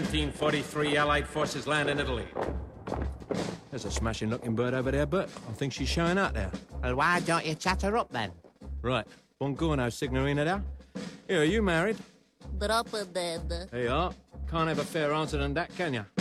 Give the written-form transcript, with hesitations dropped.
1743, Allied forces land in Italy. There's a smashing-looking bird over there, Bert. I think she's showing out there. Well, why don't you chat her up, then? Right. Buongiorno, Signorina there. Here, are you married? Drop dead. There you are. Can't have a fairer answer than that, can you?